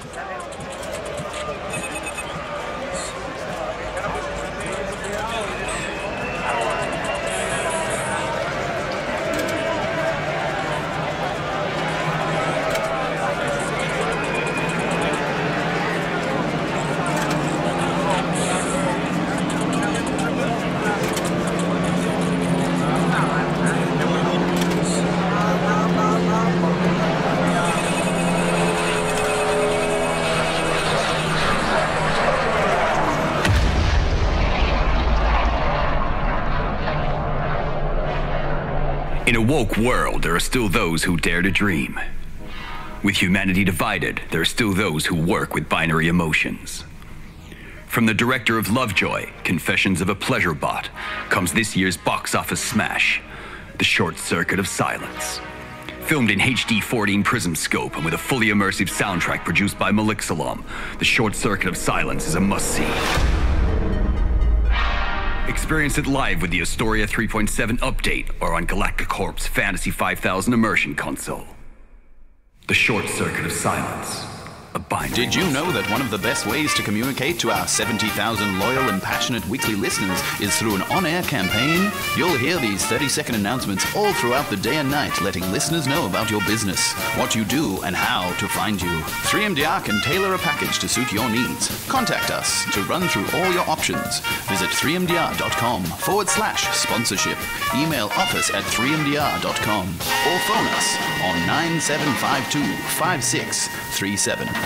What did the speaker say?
In a woke world, there are still those who dare to dream. With humanity divided, there are still those who work with binary emotions. From the director of Lovejoy, Confessions of a Pleasure Bot, comes this year's box office smash, The Short Circuit of Silence. Filmed in HD 14 Prism Scope and with a fully immersive soundtrack produced by Malik Salam, The Short Circuit of Silence is a must-see. Experience it live with the Astoria 3.7 update or on Galactic Corp's Fantasy 5000 immersion console. The Short Circuit of Silence. A binary. Did you know that one of the best ways to communicate to our 70,000 loyal and passionate weekly listeners is through an on-air campaign? You'll hear these 30-second announcements all throughout the day and night, letting listeners know about your business, what you do, and how to find you. 3MDR can tailor a package to suit your needs. Contact us to run through all your options. Visit 3mdr.com/sponsorship. Email office@3mdr.com or phone us on 9752-5637.